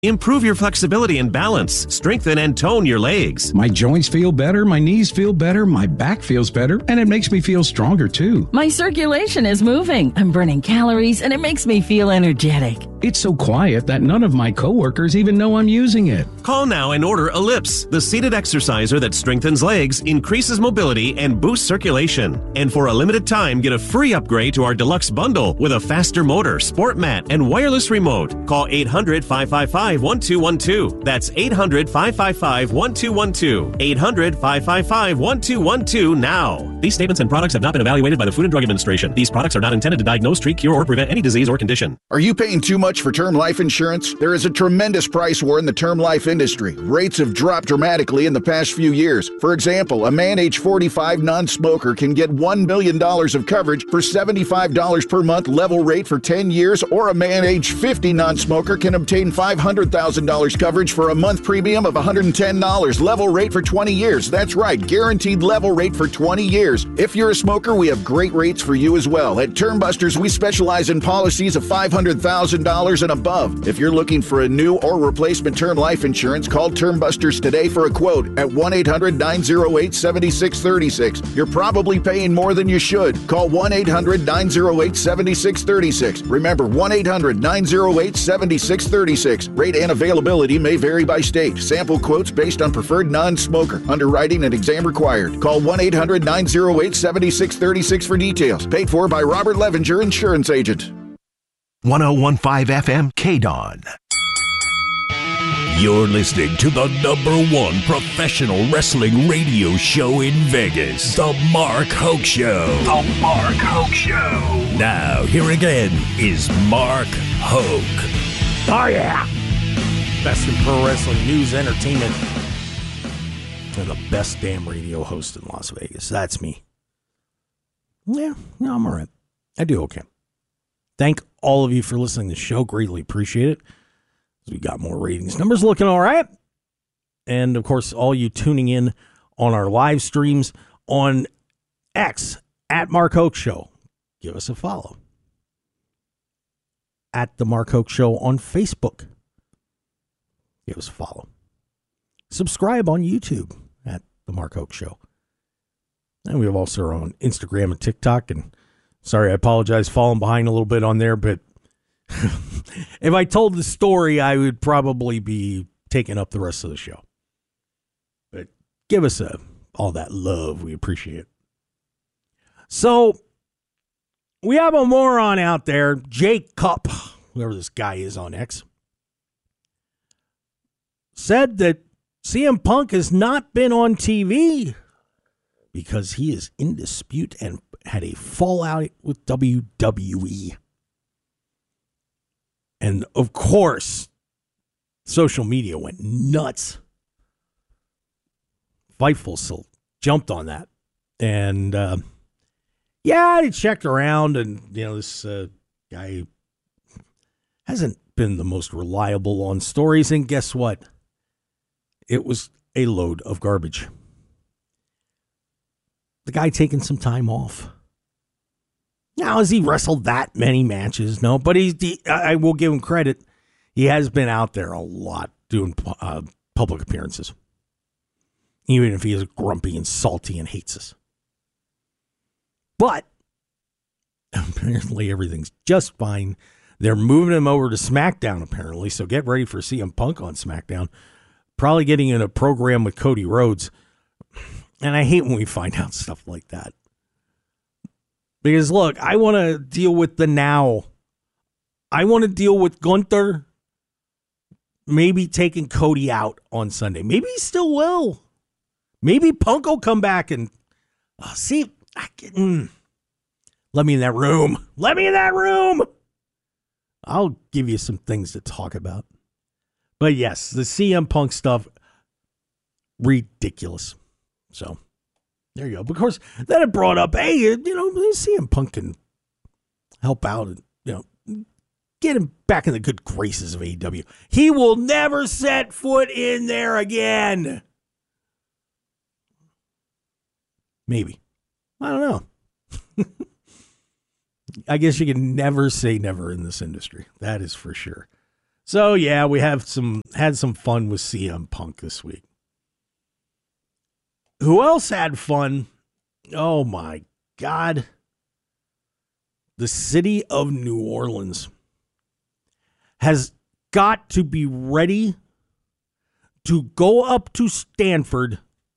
Improve your flexibility and balance. Strengthen and tone your legs. My joints feel better, my knees feel better, my back feels better, and it makes me feel stronger too. My circulation is moving. I'm burning calories, and it makes me feel energetic. It's so quiet that none of my coworkers even know I'm using it. Call now and order Ellipse, the seated exerciser that strengthens legs, increases mobility, and boosts circulation. And for a limited time, get a free upgrade to our deluxe bundle with a faster motor, sport mat, and wireless remote. Call 800-555-1212. That's 800-555-1212. 800-555-1212 now. These statements and products have not been evaluated by the Food and Drug Administration. These products are not intended to diagnose, treat, cure, or prevent any disease or condition. Are you paying too much for term life insurance? There is a tremendous price war in the term life industry. Rates have dropped dramatically in the past few years. For example, a man age 45 non-smoker can get $1 million of coverage for $75 per month level rate for 10 years, or a man age 50 non-smoker can obtain $500,000 coverage for a month premium of $110 level rate for 20 years. That's right, guaranteed level rate for 20 years. If you're a smoker, we have great rates for you as well. At Term Busters, we specialize in policies of $500,000 and above. If you're looking for a new or replacement term life insurance, call Term Busters today for a quote at 1-800-908-7636. You're probably paying more than you should. Call 1-800-908-7636. Remember, 1-800-908-7636. Rate and availability may vary by state. Sample quotes based on preferred non-smoker. Underwriting and exam required. Call 1-800-908-7636 for details. Paid for by Robert Levinger, Insurance Agent. 1015 FM KDON. You're listening to the #1 professional wrestling radio show in Vegas, The Mark Hoke Show. The Mark Hoke Show. Now, here again is Mark Hoke. Oh, yeah. Best in pro wrestling news, entertainment, and the best damn radio host in Las Vegas. That's me. Yeah, I'm all right. I do okay. Thank all of you for listening to the show. Greatly appreciate it. We got more ratings. Numbers looking all right. And, of course, all you tuning in on our live streams on X, at Mark Hoke Show. Give us a follow. At The Mark Hoke Show on Facebook. Give us a follow. Subscribe on YouTube at The Mark Hoke Show. And we have also our own Instagram and TikTok. And sorry, I apologize, falling behind a little bit on there, but if I told the story, I would probably be taking up the rest of the show. But give us all that love. We appreciate it. So, we have a moron out there, Jake Cup, whoever this guy is on X, said that CM Punk has not been on TV because he is in dispute and had a fallout with WWE. And, of course, social media went nuts. Fightful jumped on that. And, I checked around, and, this guy hasn't been the most reliable on stories. And guess what? It was a load of garbage. The guy taking some time off. Now, has he wrestled that many matches? No, but I will give him credit. He has been out there a lot doing public appearances. Even if he is grumpy and salty and hates us. But apparently everything's just fine. They're moving him over to SmackDown, apparently. So get ready for CM Punk on SmackDown. Probably getting in a program with Cody Rhodes. And I hate when we find out stuff like that. Because, look, I want to deal with the now. I want to deal with Gunther maybe taking Cody out on Sunday. Maybe he still will. Maybe Punk will come back and let me in that room. Let me in that room. I'll give you some things to talk about. But, yes, the CM Punk stuff, ridiculous. So, there you go. Of course, then it brought up, hey, CM Punk can help out and, get him back in the good graces of AEW. He will never set foot in there again. Maybe. I don't know. I guess you can never say never in this industry. That is for sure. So yeah, we had some fun with CM Punk this week. Who else had fun? Oh my God. The city of New Orleans has got to be ready to go up to Stanford,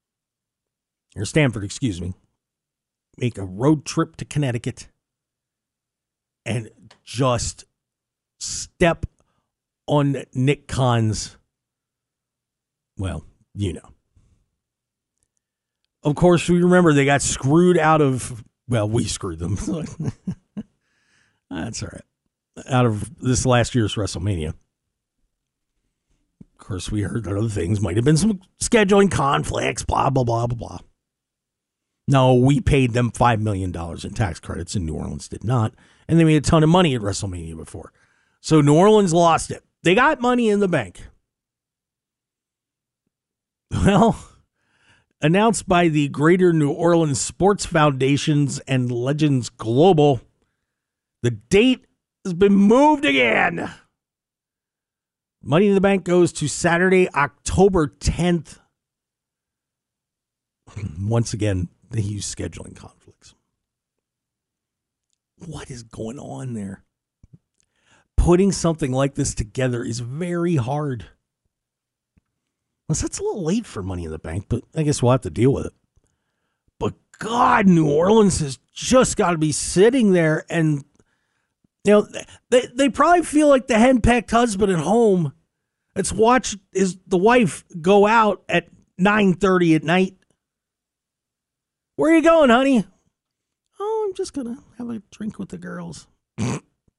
make a road trip to Connecticut and just step on Nick Khan's, well, you know. Of course, we remember they got screwed out of, well, we screwed them. That's all right. Out of this last year's WrestleMania. Of course, we heard that other things might have been some scheduling conflicts, blah, blah, blah, blah, blah. No, we paid them $5 million in tax credits, and New Orleans did not. And they made a ton of money at WrestleMania before. So New Orleans lost it. They got money in the bank. Well, announced by the Greater New Orleans Sports Foundations and Legends Global, the date has been moved again. Money in the Bank goes to Saturday, October 10th. Once again, they use scheduling conflicts. What is going on there? Putting something like this together is very hard. Well, that's a little late for Money in the Bank, but I guess we'll have to deal with it. But God, New Orleans has just got to be sitting there and, you know, they probably feel like the henpecked husband at home that's watched the wife go out at 9:30 at night. Where are you going, honey? Oh, I'm just going to have a drink with the girls. And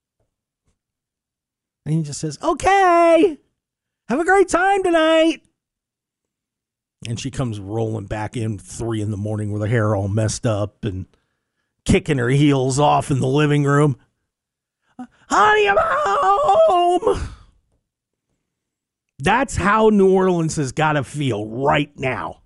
he just says, okay, have a great time tonight. And she comes rolling back in 3 a.m. with her hair all messed up and kicking her heels off in the living room. Honey, I'm home. That's how New Orleans has got to feel right now.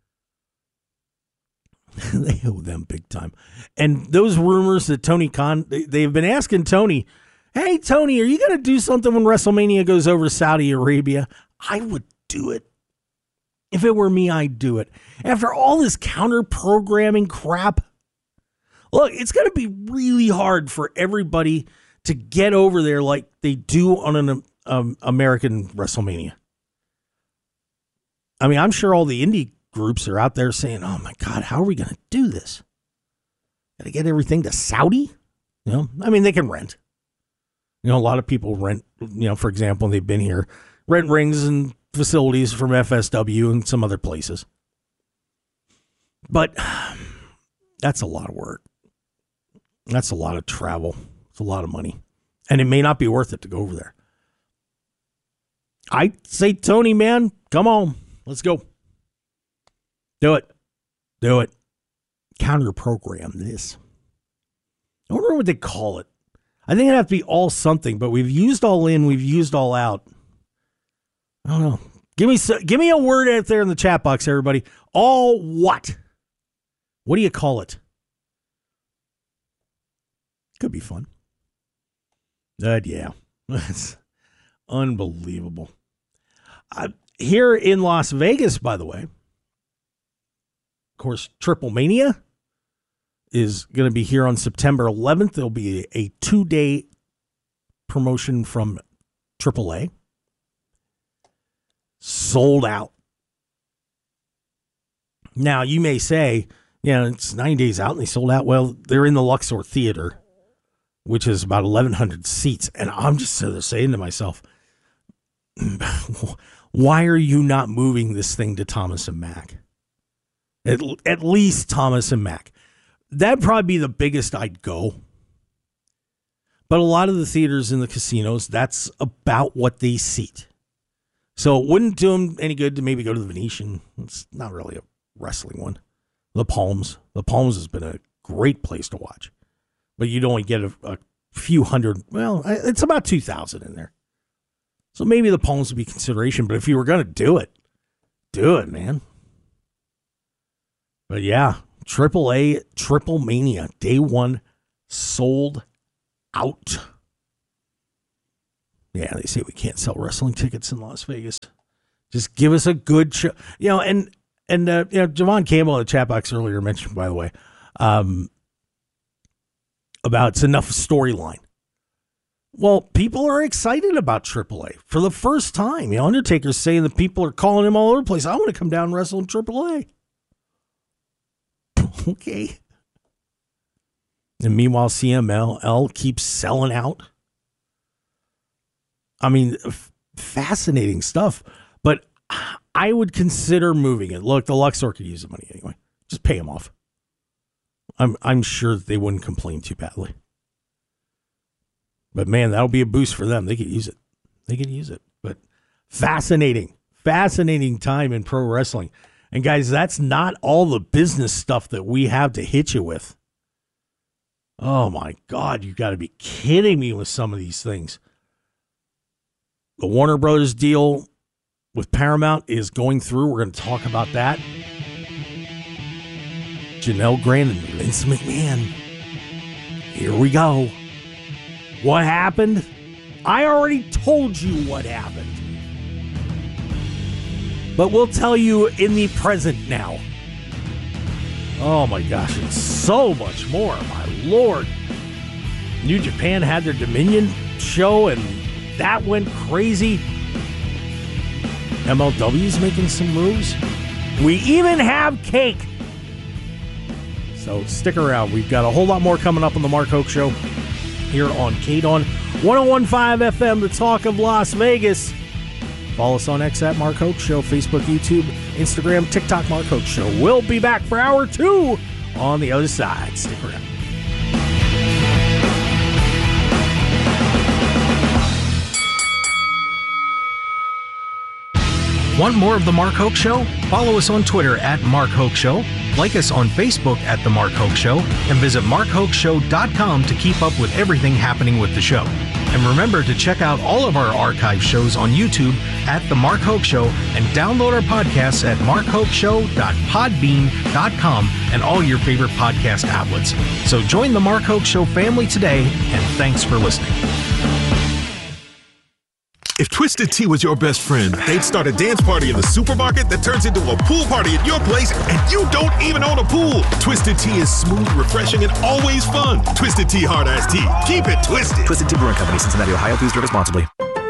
They owe them big time. And those rumors that Tony Khan, they've been asking Tony, hey, Tony, are you going to do something when WrestleMania goes over to Saudi Arabia? I would do it. If it were me, I'd do it. After all this counter-programming crap, look, it's going to be really hard for everybody to get over there like they do on an American WrestleMania. I mean, I'm sure all the indie groups are out there saying, oh my God, how are we going to do this? Got to get everything to Saudi? You know, I mean, they can rent. You know, a lot of people rent, you know, for example, they've been here, rent rings and facilities from FSW and some other places. But that's a lot of work. That's a lot of travel. It's a lot of money. And it may not be worth it to go over there. I say, Tony, man, come on. Let's go. Do it. Do it. Counter program this. I wonder what they call it. I think it'd have to be all something, but we've used all in, we've used all out. I don't know. Give me a word out there in the chat box, everybody. All what? What do you call it? Could be fun. Yeah. That's unbelievable. Here in Las Vegas, by the way, of course, Triple Mania is going to be here on September 11th. There'll be a 2-day promotion from AAA. Sold out. Now, you may say, it's 9 days out and they sold out. Well, they're in the Luxor Theater, which is about 1,100 seats. And I'm just sort of saying to myself, why are you not moving this thing to Thomas and Mack? At least Thomas and Mack. That'd probably be the biggest I'd go. But a lot of the theaters in the casinos, that's about what they seat. So it wouldn't do them any good to maybe go to the Venetian. It's not really a wrestling one. The Palms. The Palms has been a great place to watch. But you'd only get a few hundred. Well, it's about 2,000 in there. So maybe the Palms would be consideration. But if you were going to do it, man. But yeah, AAA, Triple Mania, day one, sold out. Yeah, they say we can't sell wrestling tickets in Las Vegas. Just give us a good show. And Javon Campbell in the chat box earlier mentioned, by the way, about it's enough storyline. Well, people are excited about AAA for the first time. Undertaker's saying that people are calling him all over the place. I want to come down and wrestle in AAA. Okay. And meanwhile, CMLL keeps selling out. I mean, fascinating stuff. But I would consider moving it. Look, the Luxor could use the money anyway. Just pay them off. I'm sure that they wouldn't complain too badly. But man, that'll be a boost for them. They could use it. But fascinating time in pro wrestling. And guys, that's not all the business stuff that we have to hit you with. Oh my God, you got to be kidding me with some of these things. The Warner Brothers deal with Paramount is going through. We're going to talk about that. Janelle Grant and Vince McMahon. Here we go. What happened? I already told you what happened. But we'll tell you in the present now. Oh my gosh, it's so much more, my Lord. New Japan had their Dominion show and that went crazy. MLW's making some moves. We even have cake. So stick around. We've got a whole lot more coming up on the Mark Hoke Show here on KDON 101.5 FM, the talk of Las Vegas. Follow us on X at Mark Hoke Show, Facebook, YouTube, Instagram, TikTok, Mark Hoke Show. We'll be back for hour 2 on the other side. Stick around. Want more of The Mark Hoke Show? Follow us on Twitter at Mark Hoke Show, like us on Facebook at The Mark Hoke Show, and visit markhokeshow.com to keep up with everything happening with the show. And remember to check out all of our archive shows on YouTube at The Mark Hoke Show and download our podcasts at markhokeshow.podbean.com and all your favorite podcast outlets. So join The Mark Hoke Show family today, and thanks for listening. If Twisted Tea was your best friend, they'd start a dance party in the supermarket that turns into a pool party at your place, and you don't even own a pool. Twisted Tea is smooth, refreshing, and always fun. Twisted Tea Hard Iced Tea. Keep it twisted. Twisted Tea Brewing Company, Cincinnati, Ohio. Please drink responsibly.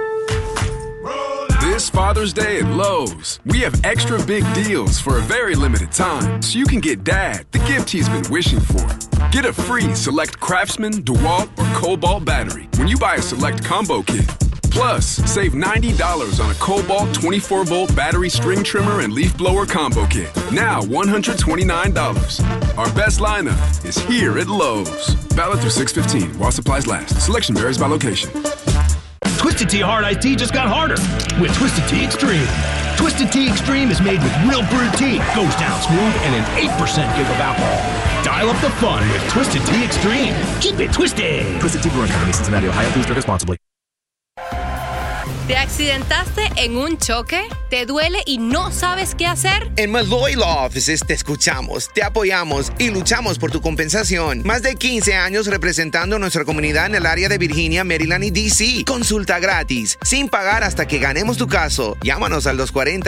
This Father's Day at Lowe's, we have extra big deals for a very limited time, so you can get Dad the gift he's been wishing for. Get a free Select Craftsman, DeWalt, or Cobalt battery when you buy a Select Combo Kit. Plus, save $90 on a Cobalt 24-volt battery string trimmer and leaf blower combo kit. Now $129. Our best lineup is here at Lowe's. Valid through 6/15 while supplies last. Selection varies by location. Twisted Tea Hard Iced Tea just got harder with Twisted Tea Extreme. Twisted Tea Extreme is made with real brewed tea, goes down smooth, and an 8% give of alcohol. Dial up the fun with Twisted Tea Extreme. Keep it twisted. Twisted Tea Brewing Company, Cincinnati, Ohio. Please drink responsibly. ¿Te accidentaste en un choque? ¿Te duele y no sabes qué hacer? En Malloy Law Offices te escuchamos, te apoyamos y luchamos por tu compensación. Más de 15 años representando a nuestra comunidad en el área de Virginia, Maryland y D.C. Consulta gratis, sin pagar hasta que ganemos tu caso. Llámanos al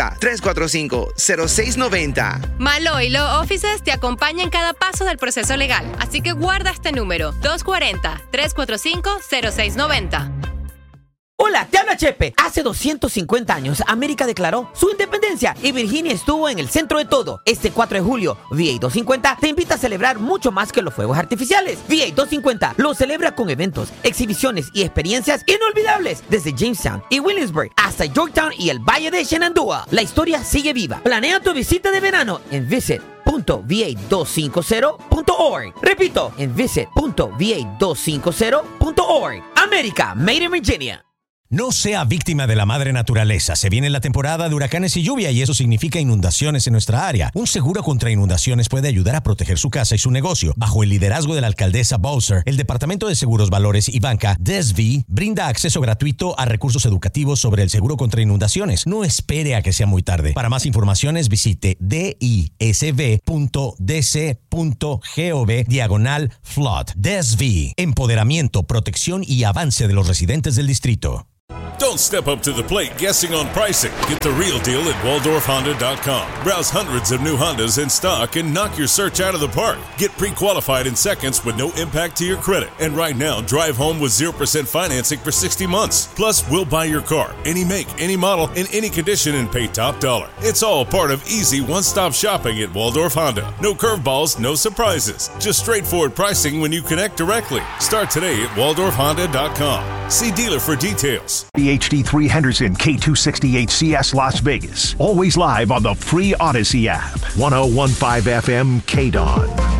240-345-0690. Malloy Law Offices te acompaña en cada paso del proceso legal. Así que guarda este número, 240-345-0690. Hola, te habla Chepe. Hace 250 años, América declaró su independencia y Virginia estuvo en el centro de todo. Este 4 de julio, VA 250 te invita a celebrar mucho más que los fuegos artificiales. VA 250 lo celebra con eventos, exhibiciones y experiencias inolvidables desde Jamestown y Williamsburg hasta Yorktown y el Valle de Shenandoah. La historia sigue viva. Planea tu visita de verano en visit.va250.org. Repito, en visit.va250.org. América, Made in Virginia. No sea víctima de la madre naturaleza. Se viene la temporada de huracanes y lluvia y eso significa inundaciones en nuestra área. Un seguro contra inundaciones puede ayudar a proteger su casa y su negocio. Bajo el liderazgo de la alcaldesa Bowser, el Departamento de Seguros, Valores y Banca, DESV, brinda acceso gratuito a recursos educativos sobre el seguro contra inundaciones. No espere a que sea muy tarde. Para más informaciones, visite disv.dc.gov/flood. DESV, empoderamiento, protección y avance de los residentes del distrito. Don't step up to the plate guessing on pricing. Get the real deal at WaldorfHonda.com. Browse hundreds of new Hondas in stock and knock your search out of the park. Get pre-qualified in seconds with no impact to your credit. And right now, drive home with 0% financing for 60 months. Plus, we'll buy your car, any make, any model, in any condition, and pay top dollar. It's all part of easy one-stop shopping at Waldorf Honda. No curveballs, no surprises. Just straightforward pricing when you connect directly. Start today at WaldorfHonda.com. See dealer for details. HD3 Henderson, K268CS Las Vegas. Always live on the free Odyssey app. 1015 FM KDON.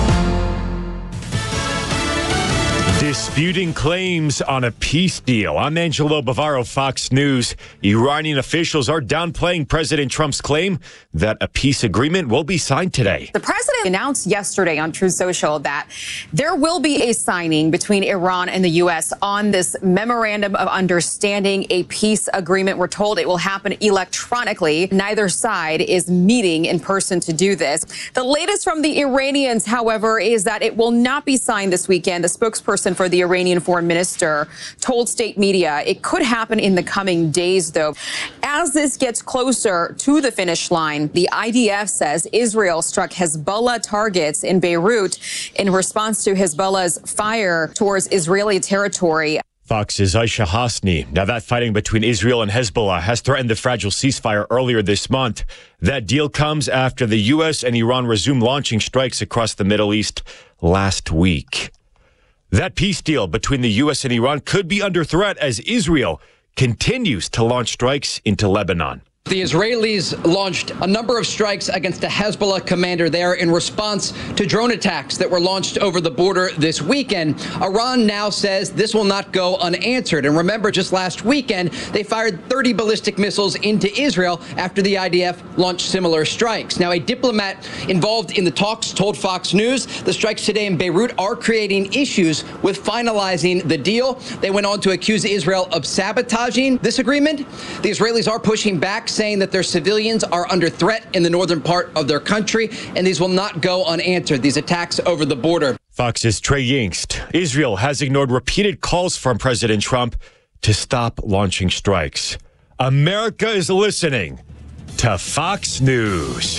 Disputing claims on a peace deal. I'm Angelo Bavaro, Fox News. Iranian officials are downplaying President Trump's claim that a peace agreement will be signed today. The president announced yesterday on Truth Social that there will be a signing between Iran and the U.S. on this memorandum of understanding, a peace agreement. We're told it will happen electronically. Neither side is meeting in person to do this. The latest from the Iranians, however, is that it will not be signed this weekend. The spokesperson for the Iranian foreign minister told state media it could happen in the coming days, though. As this gets closer to the finish line, the IDF says Israel struck Hezbollah targets in Beirut in response to Hezbollah's fire towards Israeli territory. Fox's Aisha Hasni. Now, that fighting between Israel and Hezbollah has threatened the fragile ceasefire earlier this month. That deal comes after the U.S. and Iran resumed launching strikes across the Middle East last week. That peace deal between the U.S. and Iran could be under threat as Israel continues to launch strikes into Lebanon. The Israelis launched a number of strikes against a Hezbollah commander there in response to drone attacks that were launched over the border this weekend. Iran now says this will not go unanswered. And remember, just last weekend, they fired 30 ballistic missiles into Israel after the IDF launched similar strikes. Now, a diplomat involved in the talks told Fox News the strikes today in Beirut are creating issues with finalizing the deal. They went on to accuse Israel of sabotaging this agreement. The Israelis are pushing back, saying that their civilians are under threat in the northern part of their country, and these will not go unanswered, these attacks over the border. Fox's Trey Yingst. Israel has ignored repeated calls from President Trump to stop launching strikes. America is listening to Fox News.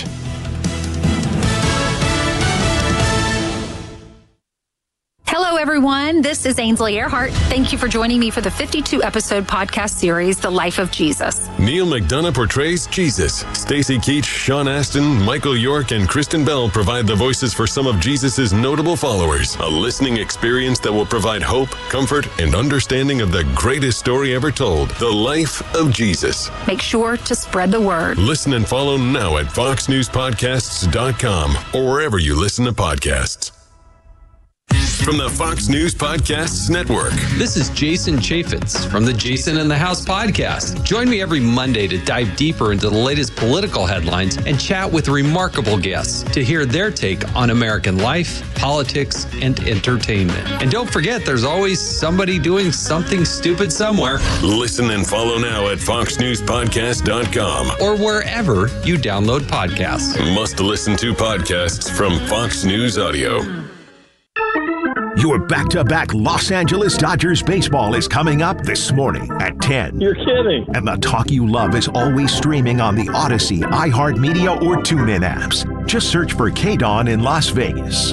Hello, everyone. This is Ainsley Earhart. Thank you for joining me for the 52-episode podcast series, The Life of Jesus. Neil McDonough portrays Jesus. Stacy Keach, Sean Astin, Michael York, and Kristen Bell provide the voices for some of Jesus' notable followers. A listening experience that will provide hope, comfort, and understanding of the greatest story ever told, The Life of Jesus. Make sure to spread the word. Listen and follow now at foxnewspodcasts.com or wherever you listen to podcasts. From the Fox News Podcasts Network. This is Jason Chaffetz from the Jason in the House podcast. Join me every Monday to dive deeper into the latest political headlines and chat with remarkable guests to hear their take on American life, politics, and entertainment. And don't forget, there's always somebody doing something stupid somewhere. Listen and follow now at foxnewspodcast.com or wherever you download podcasts. Must listen to podcasts from Fox News Audio. Your back-to-back Los Angeles Dodgers baseball is coming up this morning at 10. You're kidding. And the talk you love is always streaming on the Odyssey, iHeartMedia, or TuneIn apps. Just search for KDON in Las Vegas.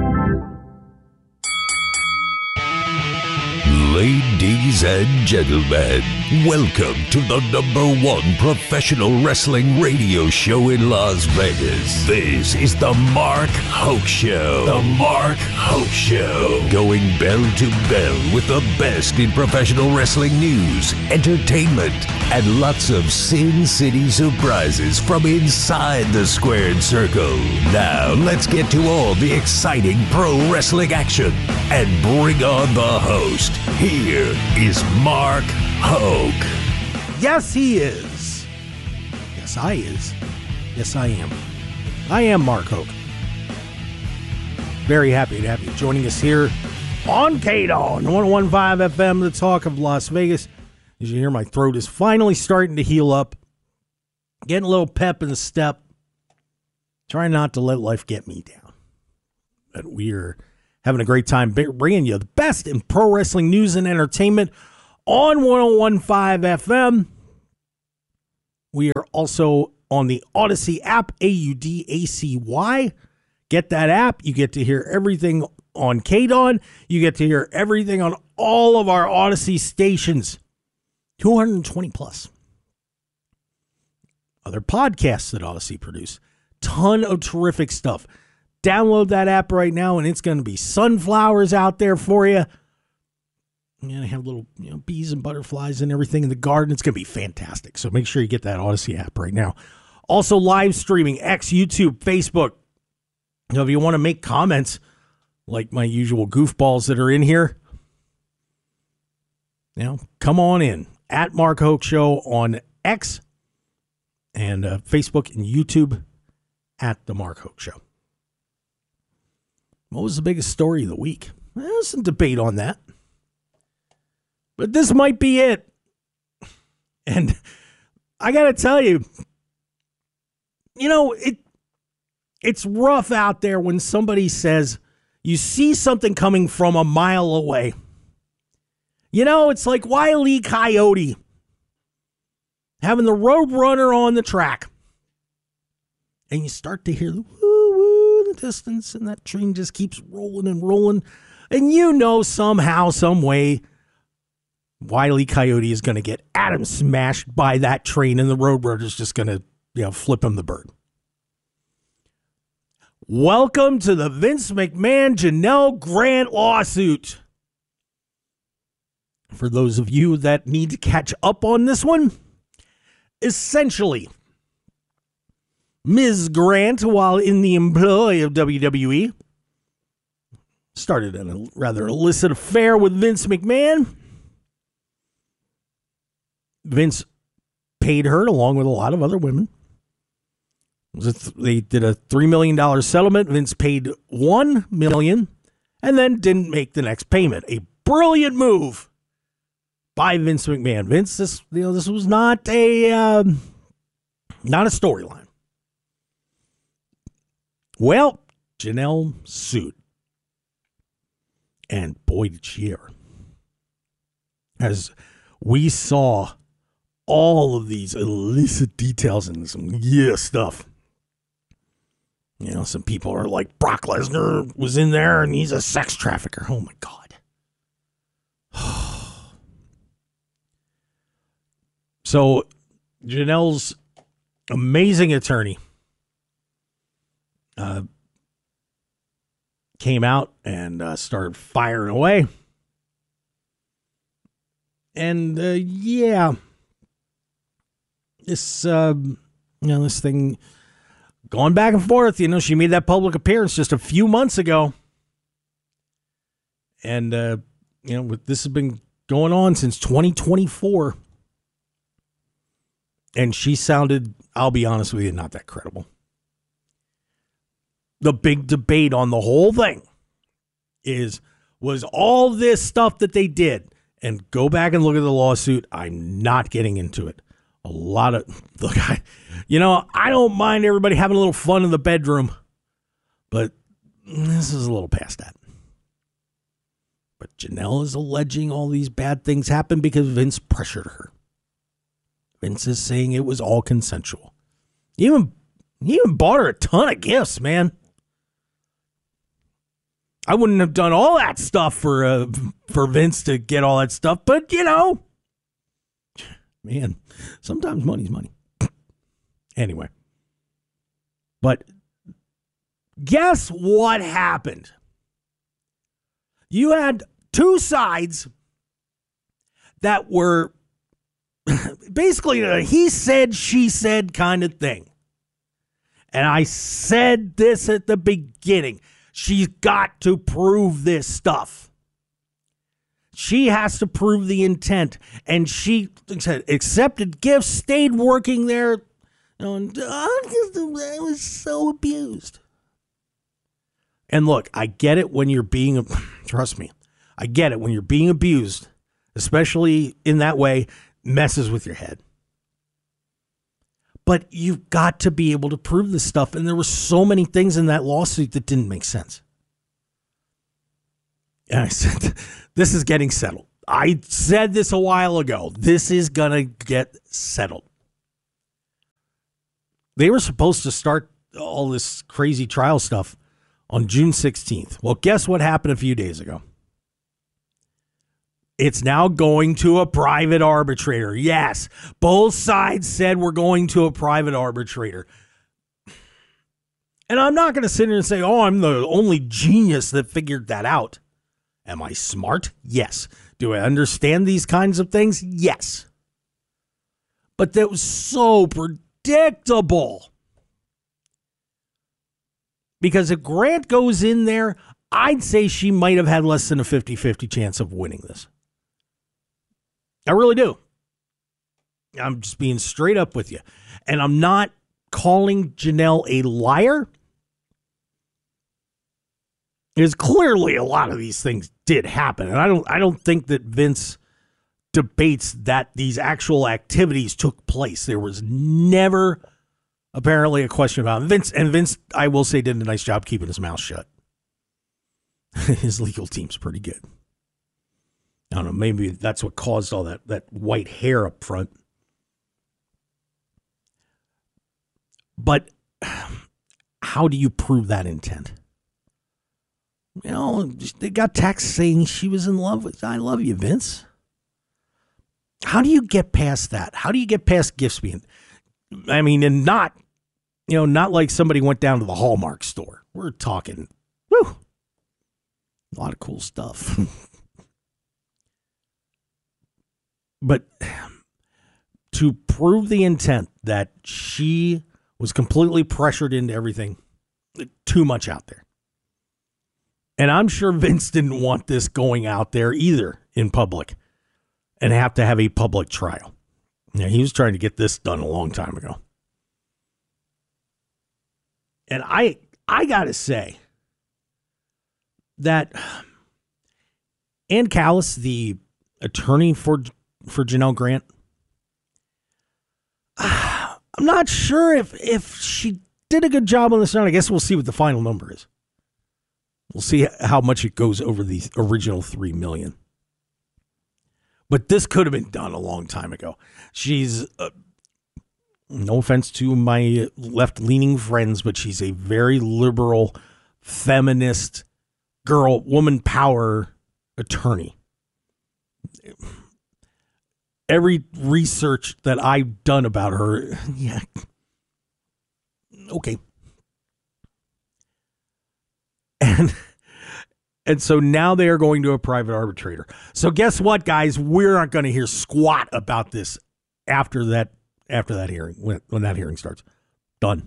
Ladies and gentlemen, welcome to the #1 professional wrestling radio show in Las Vegas. This is the Mark Hoke Show. The Mark Hoke Show. Going bell to bell with the best in professional wrestling news, entertainment, and lots of Sin City surprises from inside the squared circle. Now, let's get to all the exciting pro wrestling action and bring on the host. Here is Mark Hoke. Yes, he is. Yes, I is. Yes, I am. I am Mark Hoke. Very happy to have you joining us here on KDON 101.5 FM, the talk of Las Vegas. As you hear, my throat is finally starting to heal up. Getting a little pep in the step. Trying not to let life get me down. But we're having a great time bringing you the best in pro wrestling news and entertainment on 101.5 FM. We are also on the Audacy app, AUDACY. Get that app. You get to hear everything on KDON. You get to hear everything on all of our Audacy stations. 220 plus. Other podcasts that Audacy produce. Ton of terrific stuff. Download that app right now, and it's going to be sunflowers out there for you. You're going to have little bees and butterflies and everything in the garden. It's going to be fantastic. So make sure you get that Audacy app right now. Also live streaming, X, YouTube, Facebook. If you want to make comments like my usual goofballs that are in here, come on in. At Mark Hoke Show on X and Facebook and YouTube at The Mark Hoke Show. What was the biggest story of the week? There's some debate on that. But this might be it. And I got to tell you, it's rough out there when somebody says you see something coming from a mile away. It's like Wile E. Coyote having the Roadrunner on the track. And you start to hear the woo-woo in the distance, and that train just keeps rolling and rolling. And somehow, some way, Wile E. Coyote is going to get atom smashed by that train, and the Roadrunner's just going to, flip him the bird. Welcome to the Vince McMahon Janelle Grant lawsuit. For those of you that need to catch up on this one, essentially, Ms. Grant, while in the employ of WWE, started a rather illicit affair with Vince McMahon. Vince paid her along with a lot of other women. They did a $3 million settlement. Vince paid $1 million and then didn't make the next payment. A brilliant move by Vince McMahon. Vince, this was not a storyline. Well, Janelle sued. And boy, did she ever. As we saw all of these illicit details and some stuff. Some people are like, Brock Lesnar was in there and he's a sex trafficker. Oh, my God. So, Janelle's amazing attorney came out and started firing away. And, this, this thing going back and forth. She made that public appearance just a few months ago. And, this has been going on since 2024. And she sounded, I'll be honest with you, not that credible. The big debate on the whole thing was all this stuff that they did. And go back and look at the lawsuit. I'm not getting into it. A lot of, look, I don't mind everybody having a little fun in the bedroom, but this is a little past that. But Janelle is alleging all these bad things happened because Vince pressured her. Vince is saying it was all consensual. He even bought her a ton of gifts, man. I wouldn't have done all that stuff for Vince to get all that stuff, but man, sometimes money's money. Anyway, but guess what happened? You had two sides that were basically a he said, she said kind of thing. And I said this at the beginning. She's got to prove this stuff. She has to prove the intent. And she accepted gifts, stayed working there. And I was so abused. And look, I get it when you're being, trust me, I get it when you're being abused, especially in that way, messes with your head. But you've got to be able to prove this stuff. And there were so many things in that lawsuit that didn't make sense. And I said, this is getting settled. I said this a while ago. This is going to get settled. They were supposed to start all this crazy trial stuff on June 16th. Well, guess what happened a few days ago? It's now going to a private arbitrator. Yes, both sides said we're going to a private arbitrator. And I'm not going to sit here and say, oh, I'm the only genius that figured that out. Am I smart? Yes. Do I understand these kinds of things? Yes. But that was so predictable. Because if Grant goes in there, I'd say she might have had less than a 50-50 chance of winning this. I really do. I'm just being straight up with you. And I'm not calling Janelle a liar. Because clearly a lot of these things did happen. And I don't think that Vince debates that these actual activities took place. There was never apparently a question about Vince. And Vince, I will say, did a nice job keeping his mouth shut. His legal team's pretty good. I don't know, maybe that's what caused all that white hair up front. But how do you prove that intent? You know, they got texts saying she was in love with, I love you, Vince. How do you get past that? How do you get past gifts being, I mean, and not, you know, not like somebody went down to the Hallmark store. We're talking, whew, a lot of cool stuff. But to prove the intent that she was completely pressured into everything, too much out there. And I'm sure Vince didn't want this going out there either in public and have to have a public trial. Yeah, he was trying to get this done a long time ago. And I got to say that Ann Callis, the attorney for Janelle Grant, I'm not sure if she did a good job on this one. I guess we'll see what the final number is. We'll see how much it goes over the original $3 million. But this could have been done a long time ago. She's, no offense to my left-leaning friends, but she's a very liberal, feminist, woman power attorney. Every research that I've done about her, yeah, okay. And so now they are going to a private arbitrator. So guess what, guys? We're not going to hear squat about this after that hearing, when that hearing starts. Done.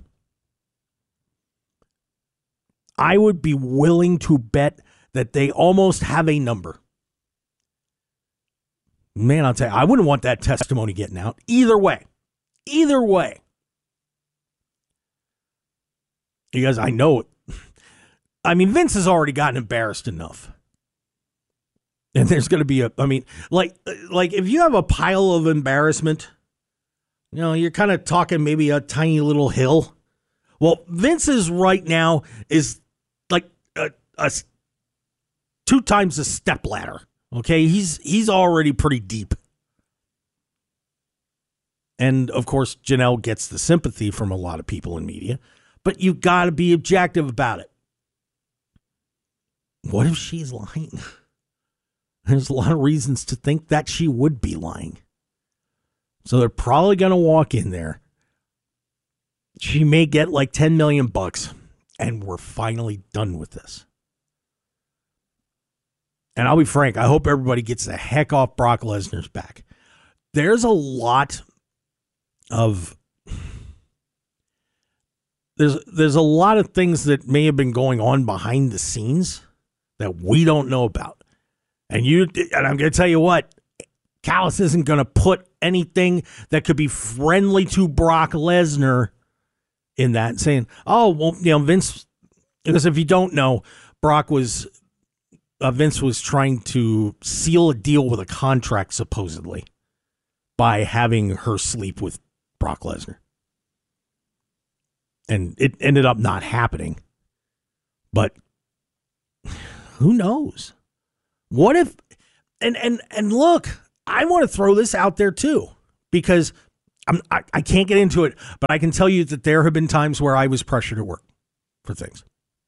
I would be willing to bet that they almost have a number. Man, I'll tell you, I wouldn't want that testimony getting out. Either way. Either way. You guys, I know it. I mean, Vince has already gotten embarrassed enough. And there's going to be like if you have a pile of embarrassment, you know, you're kind of talking maybe a tiny little hill. Well, Vince's right now is like a 2 times a step ladder. Okay, he's already pretty deep. And of course, Janelle gets the sympathy from a lot of people in media, but you've got to be objective about it. What if she's lying? There's a lot of reasons to think that she would be lying. So they're probably going to walk in there. She may get like $10 million and we're finally done with this. And I'll be frank, I hope everybody gets the heck off Brock Lesnar's back. There's a lot of there's a lot of things that may have been going on behind the scenes that we don't know about. And I'm going to tell you what, Callis isn't going to put anything that could be friendly to Brock Lesnar in that, saying, oh, well, you know, Vince, because if you don't know, Vince was trying to seal a deal with a contract, supposedly, by having her sleep with Brock Lesnar. And it ended up not happening. But who knows? What if, And look, I want to throw this out there too, because I can't get into it, but I can tell you that there have been times where I was pressured at work for things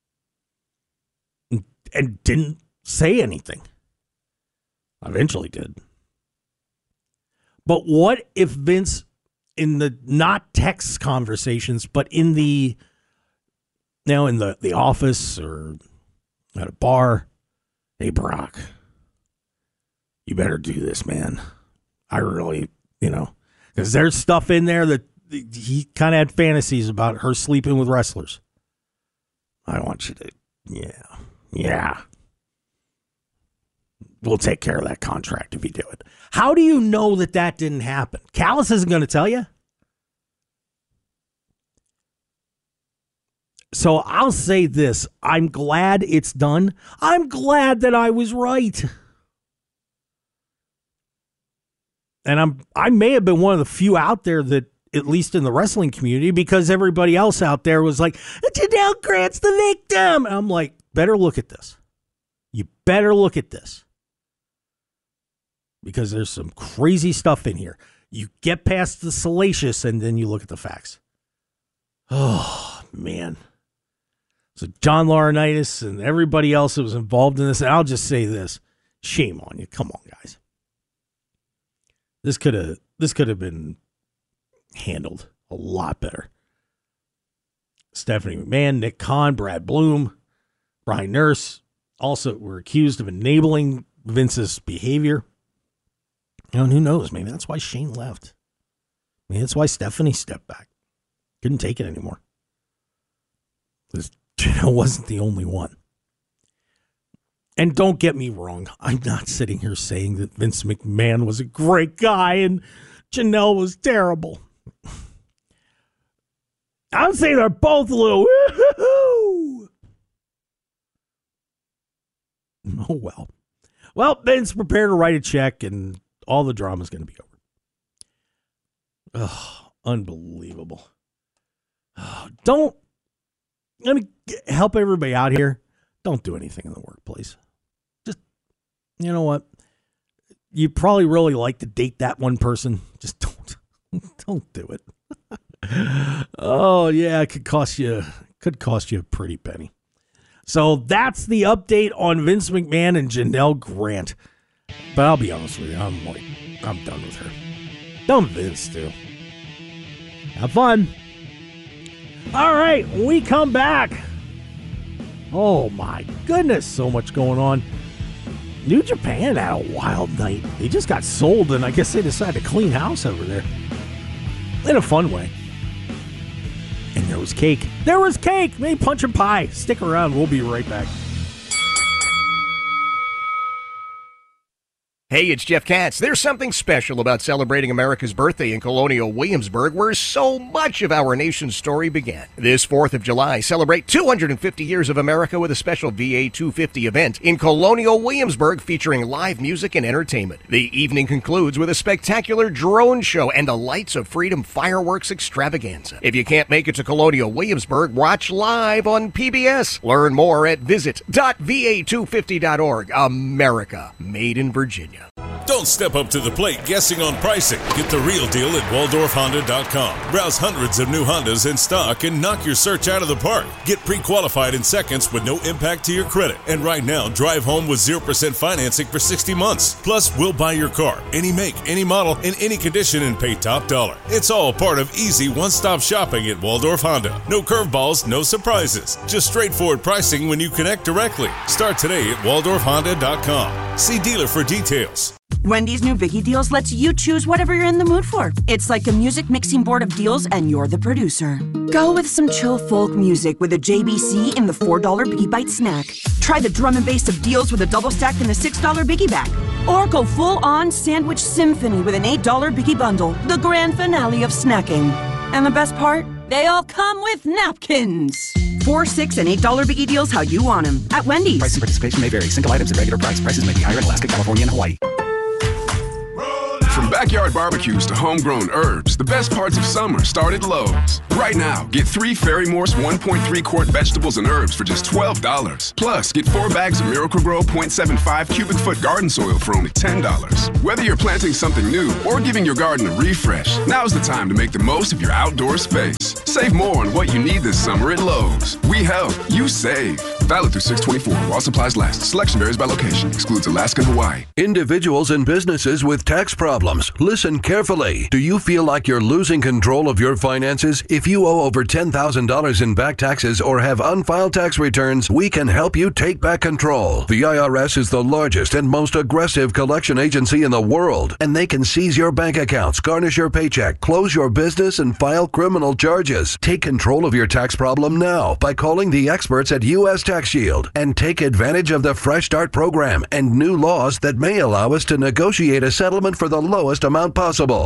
and didn't say anything. I eventually did. But what if Vince, in the not text conversations, but in the office or at a bar, hey, Brock, you better do this, man. I really, because there's stuff in there that he kind of had fantasies about her sleeping with wrestlers. I want you to, yeah. We'll take care of that contract if you do it. How do you know that didn't happen? Callis isn't going to tell you. So I'll say this. I'm glad it's done. I'm glad that I was right. And I may have been one of the few out there that, at least in the wrestling community, because everybody else out there was like, Janelle Grant's the victim. And I'm like, better look at this. You better look at this. Because there's some crazy stuff in here. You get past the salacious and then you look at the facts. Oh, man. So John Laurinaitis and everybody else that was involved in this, and I'll just say this. Shame on you. Come on, guys. This could have been handled a lot better. Stephanie McMahon, Nick Khan, Brad Bloom, Brian Nurse also were accused of enabling Vince's behavior. And who knows? Maybe that's why Shane left. Maybe that's why Stephanie stepped back. Couldn't take it anymore. Because Janelle wasn't the only one. And don't get me wrong. I'm not sitting here saying that Vince McMahon was a great guy and Janelle was terrible. I'm saying they're both a little woo-hoo-hoo. Oh, well. Well, Vince prepared to write a check and all the drama's going to be over. Oh, unbelievable. Oh, let me help everybody out here. Don't do anything in the workplace. Just, you know what? You probably really like to date that one person. Just don't do it. Oh, yeah, it could cost you a pretty penny. So that's the update on Vince McMahon and Janelle Grant. But I'll be honest with you, I'm done with her. Done with Vince, too. Have fun. All right, when we come back. Oh, my goodness, so much going on. New Japan had a wild night. They just got sold, and I guess they decided to clean house over there. In a fun way. And there was cake. There was cake! Maybe punch and pie. Stick around. We'll be right back. Hey, it's Jeff Katz. There's something special about celebrating America's birthday in Colonial Williamsburg, where so much of our nation's story began. This 4th of July, celebrate 250 years of America with a special VA 250 event in Colonial Williamsburg featuring live music and entertainment. The evening concludes with a spectacular drone show and a Lights of Freedom fireworks extravaganza. If you can't make it to Colonial Williamsburg, watch live on PBS. Learn more at visit.va250.org. America, made in Virginia. Don't step up to the plate guessing on pricing. Get the real deal at WaldorfHonda.com. Browse hundreds of new Hondas in stock and knock your search out of the park. Get pre-qualified in seconds with no impact to your credit. And right now, drive home with 0% financing for 60 months. Plus, we'll buy your car, any make, any model, in any condition, and pay top dollar. It's all part of easy one-stop shopping at Waldorf Honda. No curveballs, no surprises. Just straightforward pricing when you connect directly. Start today at WaldorfHonda.com. See dealer for details. Wendy's new Biggie Deals lets you choose whatever you're in the mood for. It's like a music mixing board of deals, and you're the producer. Go with some chill folk music with a JBC in the $4 Biggie Bite snack. Try the drum and bass of deals with a double stack in the $6 Biggie Bag. Or go full-on sandwich symphony with an $8 Biggie Bundle, the grand finale of snacking. And the best part? They all come with napkins. $4, $6, and $8 Biggie Deals how you want them at Wendy's. Price and participation may vary. Single items at regular price. Prices may be higher in Alaska, California, and Hawaii. From backyard barbecues to homegrown herbs, the best parts of summer start at Lowe's. Right now, get 3 Fairy Morse 1.3 quart vegetables and herbs for just $12. Plus, get 4 bags of Miracle Grow 0.75 cubic foot garden soil for only $10. Whether you're planting something new or giving your garden a refresh, now's the time to make the most of your outdoor space. Save more on what you need this summer at Lowe's. We help, you save. Valid through 6/24 while supplies last. Selection varies by location. Excludes Alaska and Hawaii. Individuals and businesses with tax problems, listen carefully. Do you feel like you're losing control of your finances? If you owe over $10,000 in back taxes or have unfiled tax returns, we can help you take back control. The IRS is the largest and most aggressive collection agency in the world, and they can seize your bank accounts, garnish your paycheck, close your business, and file criminal charges. Take control of your tax problem now by calling the experts at U.S. Tax Shield and take advantage of the Fresh Start program and new laws that may allow us to negotiate a settlement for the lowest amount possible.